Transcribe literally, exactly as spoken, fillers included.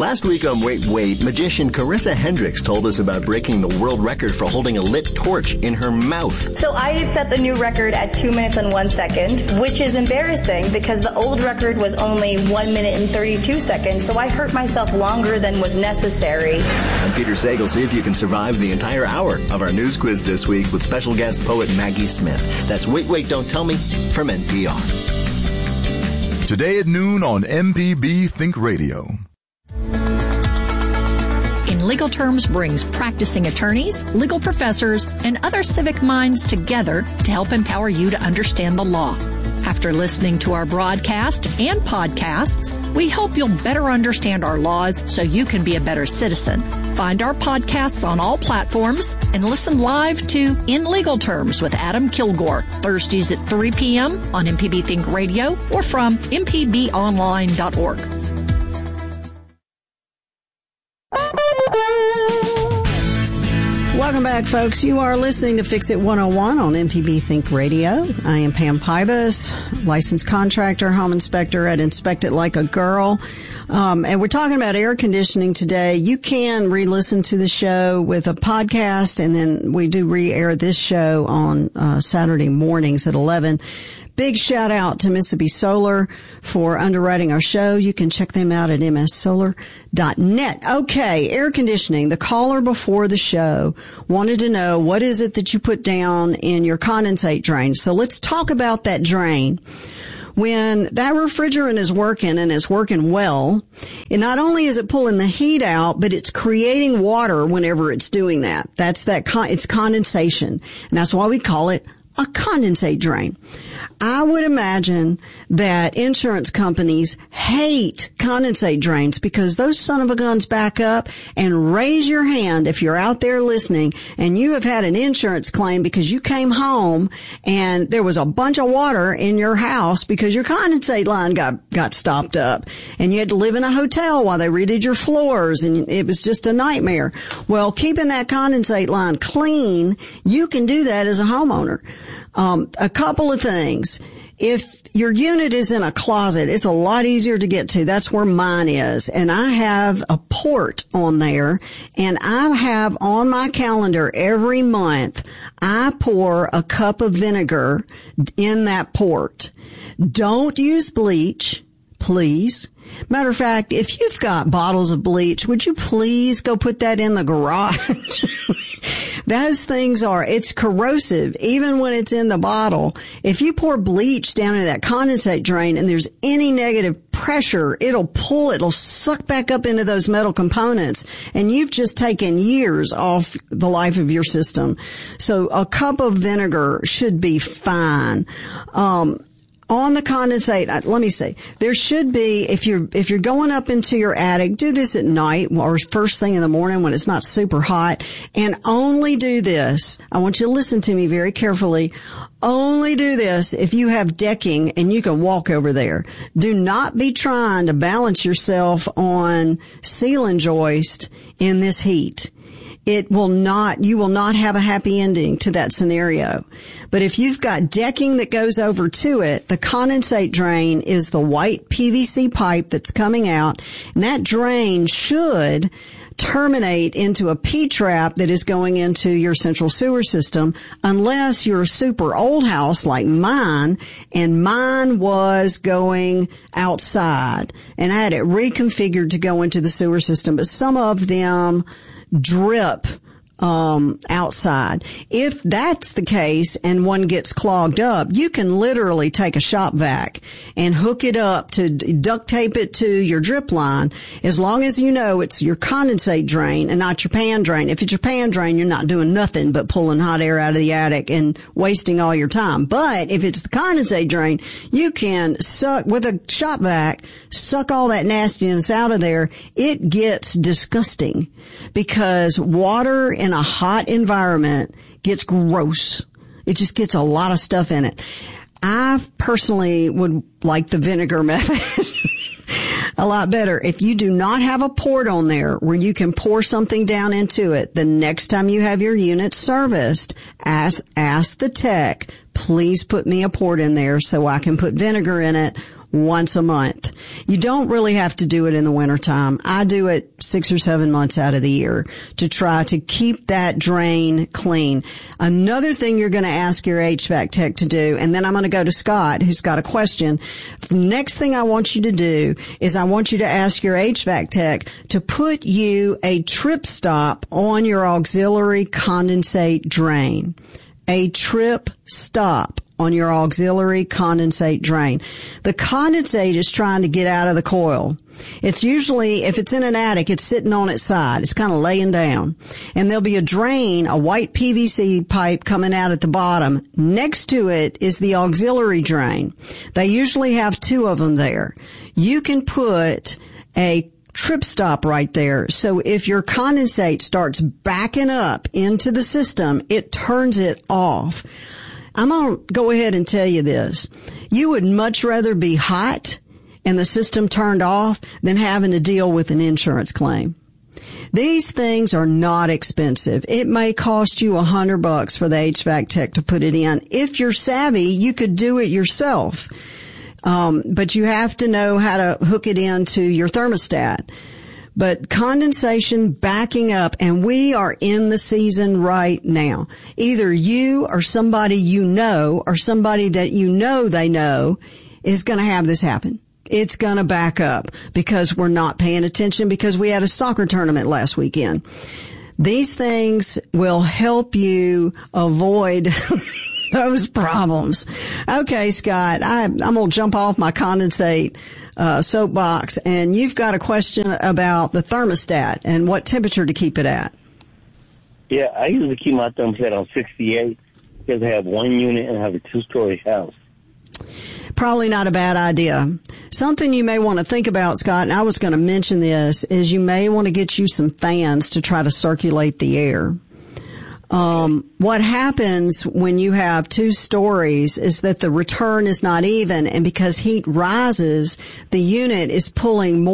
Last week on Wait, Wait, magician Carissa Hendricks told us about breaking the world record for holding a lit torch in her mouth. So I set the new record at two minutes and one second, which is embarrassing because the old record was only one minute and thirty-two seconds, so I hurt myself longer than was necessary. I'm Peter Sagal. See if you can survive the entire hour of our news quiz this week with special guest poet Maggie Smith. That's Wait, Wait, Don't Tell Me from N P R. Today at noon on M P B Think Radio. In Legal Terms brings practicing attorneys, legal professors, and other civic minds together to help empower you to understand the law. After listening to our broadcast and podcasts, we hope you'll better understand our laws so you can be a better citizen. Find our podcasts on all platforms and listen live to In Legal Terms with Adam Kilgore, Thursdays at three p.m. on M P B Think Radio or from m p b online dot org. Welcome back, folks. You are listening to Fix It one oh one on M P B Think Radio. I am Pam Pybus, licensed contractor, home inspector at Inspect It Like a Girl. Um, and we're talking about air conditioning today. You can re-listen to the show with a podcast, and then we do re-air this show on uh, Saturday mornings at eleven. Big shout out to Mississippi Solar for underwriting our show. You can check them out at m s solar dot net. Okay, air conditioning. The caller before the show wanted to know, what is it that you put down in your condensate drain? So let's talk about that drain. When that refrigerant is working and it's working well, and not only is it pulling the heat out, but it's creating water whenever it's doing that. That's that, con- it's condensation. And that's why we call it a condensate drain. I would imagine that insurance companies hate condensate drains because those son of a guns back up. And raise your hand if you're out there listening and you have had an insurance claim because you came home and there was a bunch of water in your house because your condensate line got, got stopped up and you had to live in a hotel while they redid your floors and it was just a nightmare. Well, keeping that condensate line clean, you can do that as a homeowner. Um, a couple of things. If your unit is in a closet, it's a lot easier to get to. That's where mine is. And I have a port on there, and I have on my calendar every month, I pour a cup of vinegar in that port. Don't use bleach, please. Matter of fact, if you've got bottles of bleach, would you please go put that in the garage? Those things are, it's corrosive, even when it's in the bottle. If you pour bleach down in that condensate drain and there's any negative pressure, it'll pull, it'll suck back up into those metal components. And you've just taken years off the life of your system. So a cup of vinegar should be fine. Um, On the condensate, let me see. There should be, if you're, if you're going up into your attic, do this at night or first thing in the morning when it's not super hot, and only do this. I want you to listen to me very carefully. Only do this if you have decking and you can walk over there. Do not be trying to balance yourself on ceiling joist in this heat. It will not, you will not have a happy ending to that scenario. But if you've got decking that goes over to it, the condensate drain is the white P V C pipe that's coming out, and that drain should terminate into a P-trap that is going into your central sewer system, unless you're a super old house like mine, and mine was going outside, and I had it reconfigured to go into the sewer system, but some of them drip um outside. If that's the case and one gets clogged up, you can literally take a shop vac and hook it up to duct tape it to your drip line, as long as you know it's your condensate drain and not your pan drain. If it's your pan drain, you're not doing nothing but pulling hot air out of the attic and wasting all your time. But if it's the condensate drain, you can suck with a shop vac, suck all that nastiness out of there. It gets disgusting because water in a hot environment gets gross. It just gets a lot of stuff in it. I personally would like the vinegar method a lot better. If you do not have a port on there where you can pour something down into it, the next time you have your unit serviced, ask, ask the tech, please put me a port in there so I can put vinegar in it once a month. You don't really have to do it in the wintertime. I do it six or seven months out of the year to try to keep that drain clean. Another thing you're going to ask your H V A C tech to do, and then I'm going to go to Scott, who's got a question. Next thing I want you to do is I want you to ask your H V A C tech to put you a trip stop on your auxiliary condensate drain. A trip stop on your auxiliary condensate drain. The condensate is trying to get out of the coil. It's usually, if it's in an attic, it's sitting on its side. It's kind of laying down. And there'll be a drain, a white P V C pipe coming out at the bottom. Next to it is the auxiliary drain. They usually have two of them there. You can put a trip stop right there. So if your condensate starts backing up into the system, it turns it off. I'm going to go ahead and tell you this. You would much rather be hot and the system turned off than having to deal with an insurance claim. These things are not expensive. It may cost you a hundred bucks for the H V A C tech to put it in. If you're savvy, you could do it yourself. Um, but you have to know how to hook it into your thermostat. But condensation backing up, and we are in the season right now. Either you or somebody you know or somebody that you know they know is going to have this happen. It's going to back up because we're not paying attention because we had a soccer tournament last weekend. These things will help you avoid those problems. Okay, Scott, I, I'm going to jump off my condensate uh, soapbox, and you've got a question about the thermostat and what temperature to keep it at. Yeah, I usually keep my thermostat on sixty-eight because I have one unit and I have a two-story house. Probably not a bad idea. Something you may want to think about, Scott, and I was going to mention this, is you may want to get you some fans to try to circulate the air. Um, what happens when you have two stories is that the return is not even, and because heat rises, the unit is pulling more